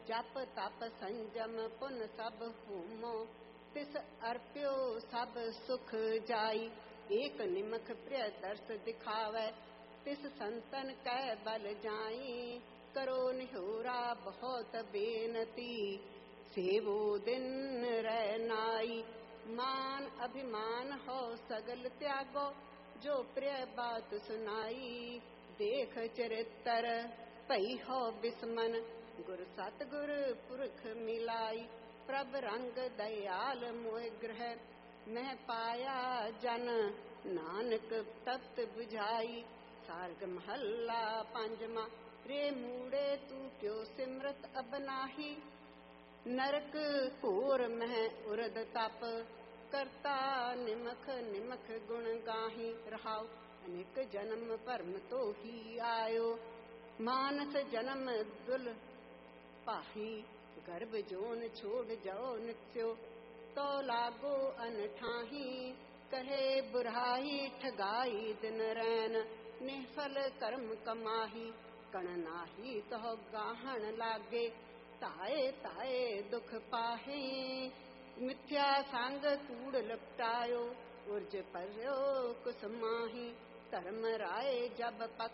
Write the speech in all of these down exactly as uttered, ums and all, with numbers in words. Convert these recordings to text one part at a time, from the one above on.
जप तप संजम पुन सब होमो, तिस अर्प्यो सब सुख जाई। एक निमख प्रिय दर्श दिखावे, तिस संतन कै बल जाई। करो निहोरा बहुत बेनती, सेवो दिन रह नाई। मान अभिमान हो सगल त्यागो, जो प्रिय बात सुनाई। देख चरित्र पई हो बिस्मन, गुर सतगुर पुरख मिलाई। प्रभ रंग दयाल मोह ग्रह, मैं पाया जन नानक तप्त बुझाई। सार्ग महला पंजमा, रे मूड़े तू क्यों सिमरत अब नाही। नरक घोर मह उरद तप, करता निमख निमख गुण गाही। रहाउ अनेक जन्म परम तो ही आयो, मानस जन्म दुल पाही। गर्भ जोन छोड़ जाओ नित्यो, तो लागो अनठाही। कहे बुराई ठगाई दिन रैन, निफल कर्म कमाही। कण नाही तो गाहन लागे, ताए ताए दुख पाहे। मिथ्या संग कूड़ लपटायो, उर्ज पर्यो कुस माही। धर्म राय जब पक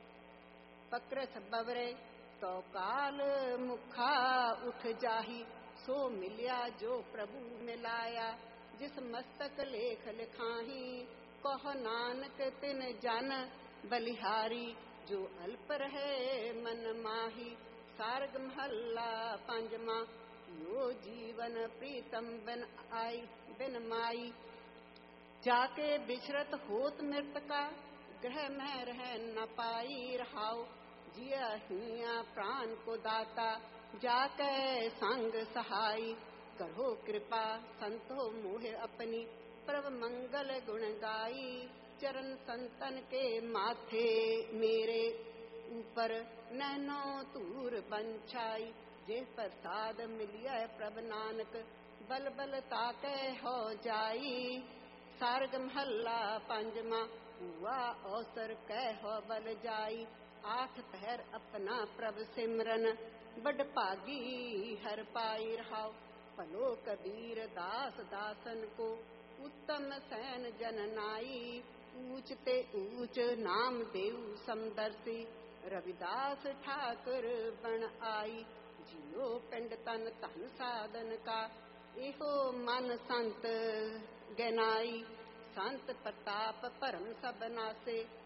पक्रस बवरे, तो काल मुखा उठ जाही। सो मिलिया जो प्रभु मिलाया, जिस मस्तक लेख लिखाही। कह नानक तिन जन बलिहारी, जो अल्प रहे मन माही। सार्ग महला पंजमा, यो जीवन प्रीतम बिन आई बिन माई। जाके बिछरत होत मृतका, ग्रह में रह न पाई। रहाओ जिया हिया प्राण को दाता, जाके संग सहाई। करो कृपा संतो मोह अपनी, प्रभ मंगल गुण गाई। चरण संतन के माथे मेरे ऊपर, नैनो तूर बंछाई। जे प्रसाद मिलिया प्रभ नानक, बल बल ताके हो जाई। सार्ग महला पंजमा, हुआ अवसर कह हो बल जाई। आठ पहर अपना प्रभ सिमरन, बड़ भागी हर पाई। रहाओ पलो कबीर दास दासन को, उत्तम सैन जन नाई। ऊंच ते ऊंच नाम देव समदर्शी, रविदास ठाकुर बन आई। जियो पिंड तन धन साधन का, एहो मन संत गनाई। संत प्रताप परम सब नासे,